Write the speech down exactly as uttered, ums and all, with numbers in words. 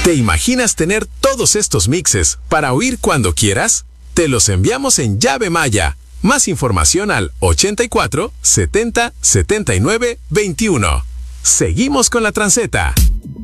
¿Te imaginas tener todos estos mixes para oír cuando quieras? Te los enviamos en llave Maya. Más información al ochenta y cuatro, setenta, setenta y nueve, veintiuno. Seguimos con la transeta.